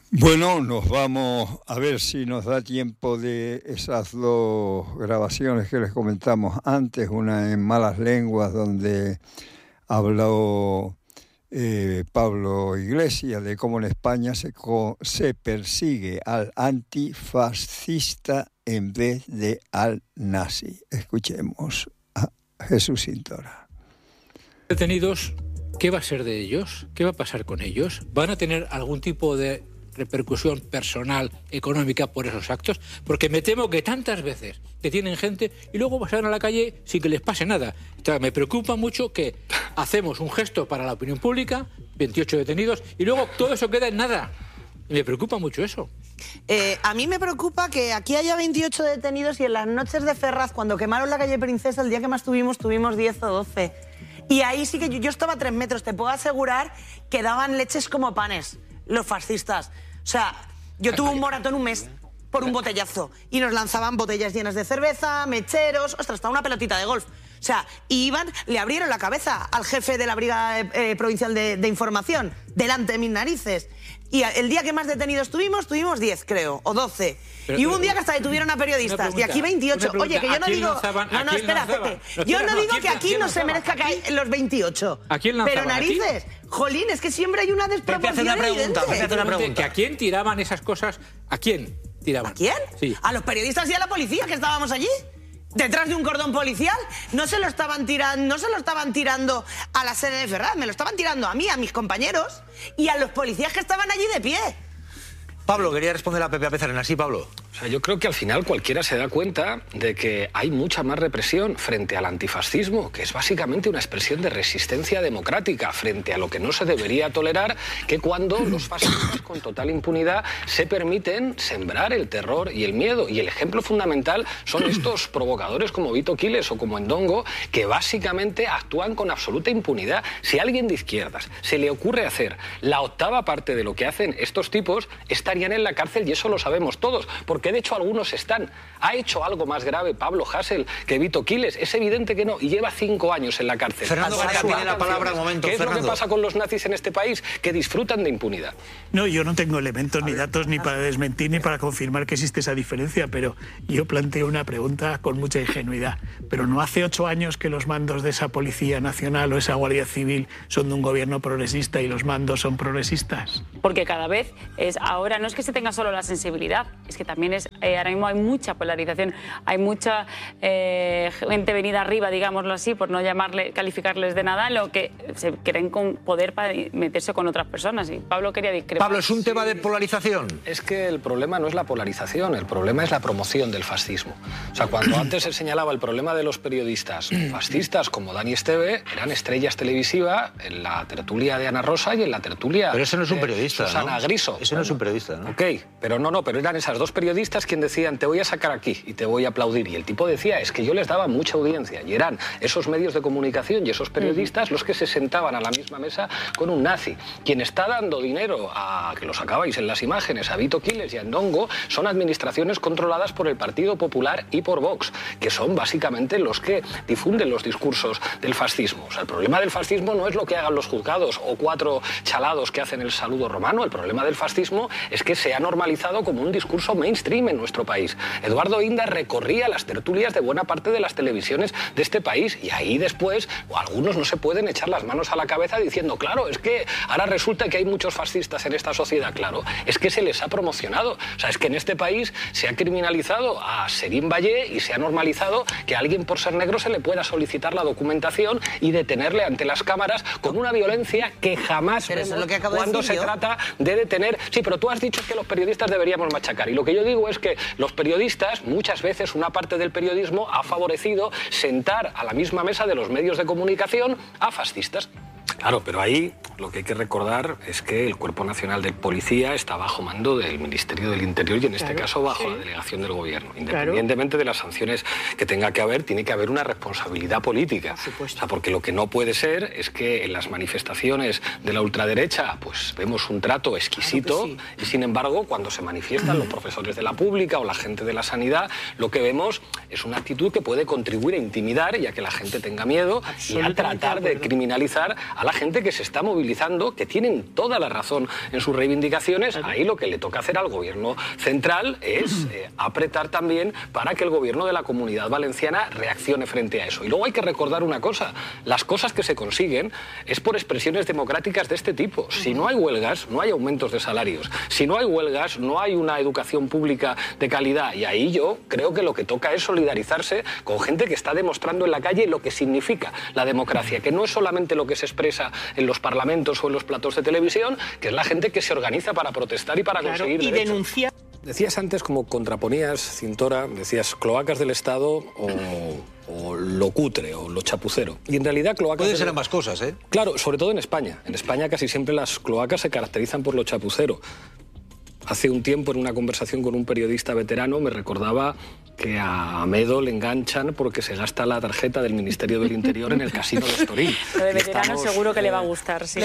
Bueno, nos vamos a ver si nos da tiempo de esas dos grabaciones que les comentamos antes, una en Malas Lenguas, donde habló Pablo Iglesias de cómo en España se persigue al antifascista en vez de al nazi. Escuchemos a Jesús Cintora. Detenidos, ¿qué va a ser de ellos? ¿Qué va a pasar con ellos? ¿Van a tener algún tipo de repercusión personal, económica por esos actos? Porque me temo que tantas veces detienen gente y luego salen a la calle sin que les pase nada. Entonces, me preocupa mucho que hacemos un gesto para la opinión pública, 28 detenidos, y luego todo eso queda en nada. Y me preocupa mucho eso. A mí me preocupa que aquí haya 28 detenidos y en las noches de Ferraz, cuando quemaron la calle Princesa, el día que más tuvimos 10 o 12. Y ahí sí que yo estaba a 3 metros. Te puedo asegurar que daban leches como panes los fascistas. O sea, yo tuve un moratón un mes por un botellazo y nos lanzaban botellas llenas de cerveza, mecheros, ostras, hasta una pelotita de golf. O sea, le abrieron la cabeza al jefe de la Brigada Provincial de Información, delante de mis narices. Y el día que más detenidos tuvimos 10, creo, o 12. Y hubo un día que hasta detuvieron a periodistas. Y aquí 28. Oye, que yo no digo... No, espérate. Yo no digo que aquí no se merezca caer los 28. ¿A quién lanzaban? Pero narices, jolín, es que siempre hay una desproporción evidente. ¿Que a quién tiraban esas cosas? ¿A quién tiraban? ¿A quién? Sí. ¿A los periodistas y a la policía que estábamos allí? Detrás de un cordón policial. No se lo estaban tirando a la sede de Ferraz, me lo estaban tirando a mí, a mis compañeros y a los policías que estaban allí de pie. Pablo, quería responder a Pepe Pezarena. Sí, Pablo. O sea, yo creo que al final cualquiera se da cuenta de que hay mucha más represión frente al antifascismo, que es básicamente una expresión de resistencia democrática frente a lo que no se debería tolerar, que cuando los fascistas con total impunidad se permiten sembrar el terror y el miedo. Y el ejemplo fundamental son estos provocadores como Vito Quiles o como Ndongo, que básicamente actúan con absoluta impunidad. Si a alguien de izquierdas se le ocurre hacer la 8ª parte de lo que hacen estos tipos, estarían en la cárcel, y eso lo sabemos todos, porque de hecho algunos están. ¿Ha hecho algo más grave Pablo Hasél que Vito Quiles? Es evidente que no, y lleva 5 años en la cárcel. Fernando García tiene la palabra un momento. ¿Qué es Fernando? lo que pasa con los nazis en este país? Que disfrutan de impunidad. No, yo no tengo elementos ni datos ni para desmentir ni para confirmar que existe esa diferencia, pero yo planteo una pregunta con mucha ingenuidad. Pero ¿no hace 8 años que los mandos de esa Policía Nacional o esa Guardia Civil son de un gobierno progresista y los mandos son progresistas? Porque cada vez ahora no es que se tenga solo la sensibilidad, es que también ahora mismo hay mucha polarización, hay mucha gente venida arriba, digámoslo así, por no calificarles de nada, lo que se creen con poder para meterse con otras personas. Y Pablo quería discrepar. Pablo, ¿es un tema de polarización? Es que el problema no es la polarización, el problema es la promoción del fascismo. O sea, cuando antes se señalaba el problema de los periodistas fascistas como Dani Esteve, eran estrellas televisivas en la tertulia de Ana Rosa y en la tertulia... Pero ese no es un periodista, Susana ¿no? Griso. Ese no es un periodista, ¿no? Ok, pero pero eran esas dos periodistas quien decían, te voy a sacar aquí y te voy a aplaudir. Y el tipo decía, es que yo les daba mucha audiencia. Y eran esos medios de comunicación y esos periodistas los que se sentaban a la misma mesa con un nazi. Quien está dando dinero a, que lo sacabais en las imágenes, a Vito Quiles y a Ndongo, son administraciones controladas por el Partido Popular y por Vox, que son básicamente los que difunden los discursos del fascismo. O sea, el problema del fascismo no es lo que hagan los juzgados o 4 chalados que hacen el saludo romano. El problema del fascismo es que se ha normalizado como un discurso mainstream en nuestro país. Eduardo Inda recorría las tertulias de buena parte de las televisiones de este país y ahí después algunos no se pueden echar las manos a la cabeza diciendo, claro, es que ahora resulta que hay muchos fascistas en esta sociedad. Claro, es que se les ha promocionado. O sea, es que en este país se ha criminalizado a Serín Vallé y se ha normalizado que a alguien por ser negro se le pueda solicitar la documentación y detenerle ante las cámaras con una violencia que jamás vemos cuando se trata de detener... Sí, pero tú has dicho que los periodistas deberíamos machacar, y lo que yo digo es que los periodistas, muchas veces una parte del periodismo ha favorecido sentar a la misma mesa de los medios de comunicación a fascistas. Claro, pero ahí lo que hay que recordar es que el Cuerpo Nacional de Policía está bajo mando del Ministerio del Interior y en este caso bajo la delegación del Gobierno. Independientemente de las sanciones que tenga que haber, tiene que haber una responsabilidad política. O sea, porque lo que no puede ser es que en las manifestaciones de la ultraderecha pues vemos un trato exquisito y sin embargo cuando se manifiestan los profesores de la pública o la gente de la sanidad, lo que vemos es una actitud que puede contribuir a intimidar y a que la gente tenga miedo y a tratar de criminalizar a la la gente que se está movilizando, que tienen toda la razón en sus reivindicaciones. Ahí lo que le toca hacer al gobierno central es apretar también para que el gobierno de la Comunidad Valenciana reaccione frente a eso. Y luego hay que recordar una cosa, las cosas que se consiguen es por expresiones democráticas de este tipo. Si no hay huelgas, no hay aumentos de salarios. Si no hay huelgas, no hay una educación pública de calidad. Y ahí yo creo que lo que toca es solidarizarse con gente que está demostrando en la calle lo que significa la democracia, que no es solamente lo que se expresa en los parlamentos o en los platos de televisión, que es la gente que se organiza para protestar y para conseguir derechos. Denunciar. Decías antes, como contraponías, Cintora, decías cloacas del Estado o lo cutre o lo chapucero. Y en realidad cloacas... Pueden ser ambas cosas, ¿eh? Claro, sobre todo en España. En España casi siempre las cloacas se caracterizan por lo chapucero. Hace un tiempo, en una conversación con un periodista veterano, me recordaba que a Amedo le enganchan porque se gasta la tarjeta del Ministerio del Interior en el casino de Estoril. Lo de veterano seguro que le va a gustar. Sí.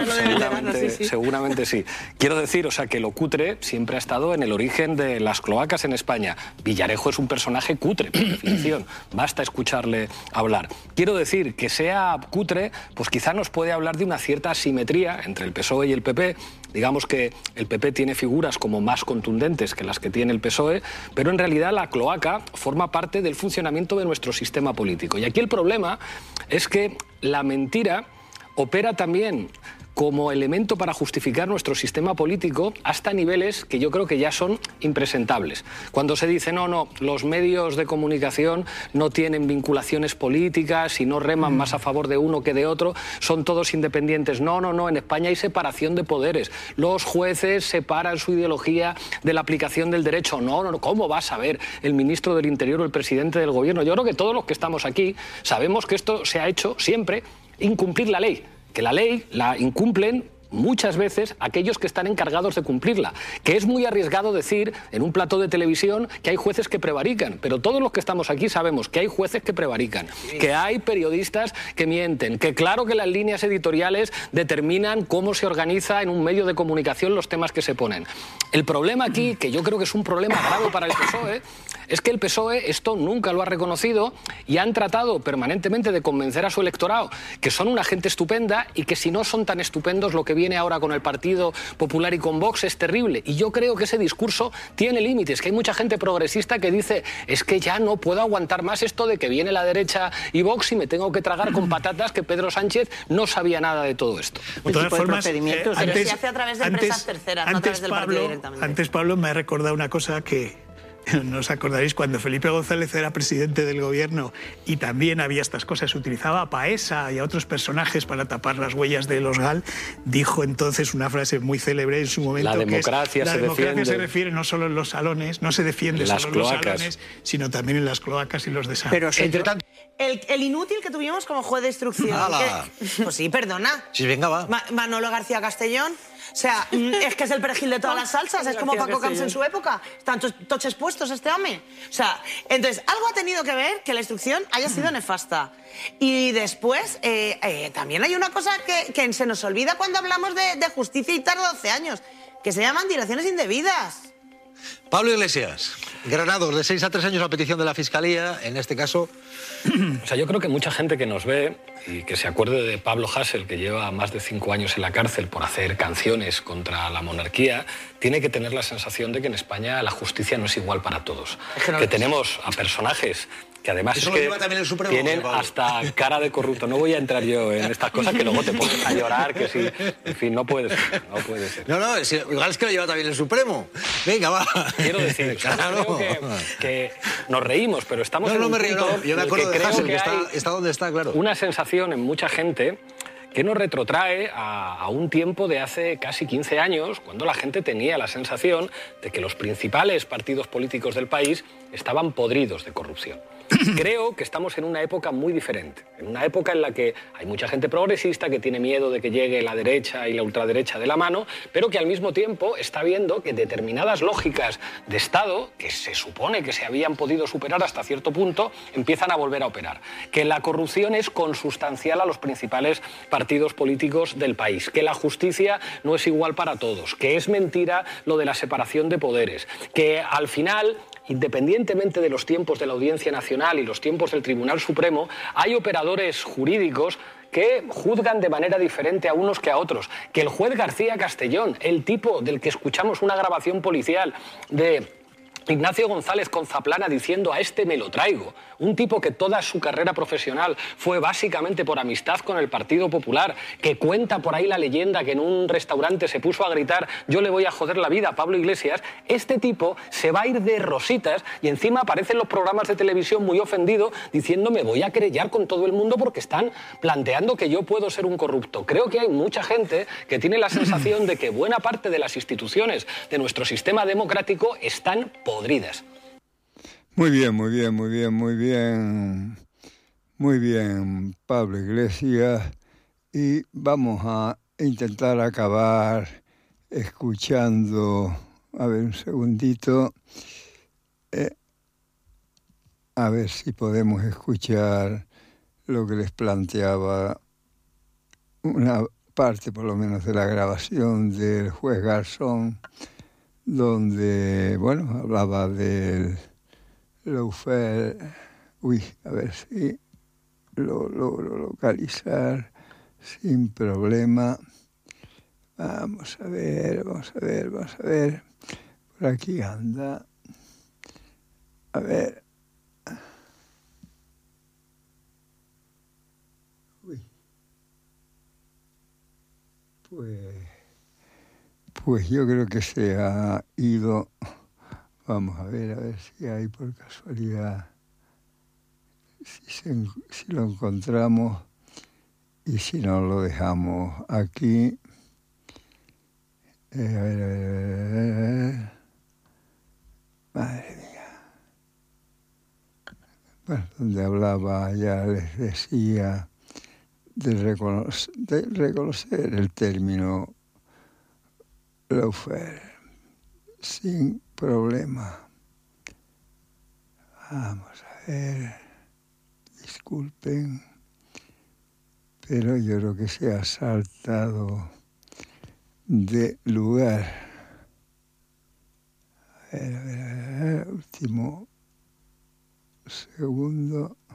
Seguramente sí. Quiero decir, o sea, que lo cutre siempre ha estado en el origen de las cloacas en España. Villarejo es un personaje cutre, por definición. Basta escucharle hablar. Quiero decir, que sea cutre, pues quizá nos puede hablar de una cierta asimetría entre el PSOE y el PP. Digamos que el PP tiene figuras como más contundentes que las que tiene el PSOE, pero en realidad la cloaca forma parte del funcionamiento de nuestro sistema político. Y aquí el problema es que la mentira opera también como elemento para justificar nuestro sistema político hasta niveles que yo creo que ya son impresentables. Cuando se dice, no, los medios de comunicación no tienen vinculaciones políticas y no reman más a favor de uno que de otro, son todos independientes. No, en España hay separación de poderes. Los jueces separan su ideología de la aplicación del derecho. No, ¿cómo va a saber el ministro del Interior o el presidente del Gobierno? Yo creo que todos los que estamos aquí sabemos que esto se ha hecho siempre incumplir la ley. Que la ley la incumplen muchas veces aquellos que están encargados de cumplirla, que es muy arriesgado decir en un plató de televisión que hay jueces que prevarican, pero todos los que estamos aquí sabemos que hay jueces que prevarican, que hay periodistas que mienten, que claro que las líneas editoriales determinan cómo se organiza en un medio de comunicación los temas que se ponen. El problema aquí, que yo creo que es un problema grave para el PSOE, es que el PSOE esto nunca lo ha reconocido y han tratado permanentemente de convencer a su electorado que son una gente estupenda y que si no son tan estupendos lo que viene ahora con el Partido Popular y con Vox es terrible. Y yo creo que ese discurso tiene límites, que hay mucha gente progresista que dice es que ya no puedo aguantar más esto de que viene la derecha y Vox y me tengo que tragar con patatas que Pedro Sánchez no sabía nada de todo esto. De todas formas, pero se hace a través de empresas terceras, no a través del partido directamente. Antes Pablo me ha recordado una cosa que no os acordaréis, cuando Felipe González era presidente del gobierno y también había estas cosas, utilizaba a Paesa y a otros personajes para tapar las huellas de los GAL, dijo entonces una frase muy célebre en su momento. La democracia se refiere no solo en los salones, no se defiende solo en los salones, sino también en las cloacas y los desagües. Pero el inútil que tuvimos como juez de instrucción. Pues sí, perdona. Sí, venga, va. Manolo García Castellón. O sea, es que es el perejil de todas las salsas, es como Paco Camps en su época. Están toches puestos este hombre. O sea, entonces, algo ha tenido que ver que la instrucción haya sido nefasta. Y después, también hay una cosa que se nos olvida cuando hablamos de justicia y tarda 12 años, que se llaman dilaciones indebidas. Pablo Iglesias, Granados, de 6 a 3 años a petición de la Fiscalía, en este caso... O sea, yo creo que mucha gente que nos ve y que se acuerde de Pablo Hasél, que lleva más de 5 años en la cárcel por hacer canciones contra la monarquía, tiene que tener la sensación de que en España la justicia no es igual para todos. Que tenemos a personajes que además es que también el Supremo, tienen hasta cara de corrupto. No voy a entrar yo en estas cosas que luego te pones a llorar, que sí, en fin, no puede ser. No, igual es que lo lleva también el Supremo. Venga, va. Quiero decir, creo que nos reímos, pero estamos en un punto yo me acuerdo de Hasél, que está donde está, claro. Una sensación en mucha gente que nos retrotrae a un tiempo de hace casi 15 años, cuando la gente tenía la sensación de que los principales partidos políticos del país estaban podridos de corrupción. Creo que estamos en una época muy diferente, en una época en la que hay mucha gente progresista que tiene miedo de que llegue la derecha y la ultraderecha de la mano, pero que al mismo tiempo está viendo que determinadas lógicas de Estado, que se supone que se habían podido superar hasta cierto punto, empiezan a volver a operar. Que la corrupción es consustancial a los principales partidos políticos del país, que la justicia no es igual para todos, que es mentira lo de la separación de poderes, que al final, independientemente de los tiempos de la Audiencia Nacional y los tiempos del Tribunal Supremo, hay operadores jurídicos que juzgan de manera diferente a unos que a otros, que el juez García Castellón, el tipo del que escuchamos una grabación policial de Ignacio González con Zaplana diciendo a este me lo traigo, un tipo que toda su carrera profesional fue básicamente por amistad con el Partido Popular, que cuenta por ahí la leyenda que en un restaurante se puso a gritar yo le voy a joder la vida a Pablo Iglesias, este tipo se va a ir de rositas y encima aparece en los programas de televisión muy ofendido diciendo me voy a querellar con todo el mundo porque están planteando que yo puedo ser un corrupto. Creo que hay mucha gente que tiene la sensación de que buena parte de las instituciones de nuestro sistema democrático están podridas. Muy bien, muy bien, muy bien, muy bien. Muy bien, Pablo Iglesias. Y vamos a intentar acabar escuchando, a ver un segundito, a ver si podemos escuchar lo que les planteaba, una parte por lo menos de la grabación del juez Garzón, donde, bueno, hablaba del lawfare. Uy, a ver si lo logro localizar sin problema. Vamos a ver. Por aquí anda. A ver. Uy. Pues yo creo que se ha ido. Vamos a ver si hay por casualidad, si lo encontramos y si no lo dejamos aquí. A ver. Madre mía. Bueno, donde hablaba, ya les decía, de reconocer el término lawfare sin problema. Vamos a ver, disculpen, pero yo creo que se ha saltado de lugar. A ver, último segundo.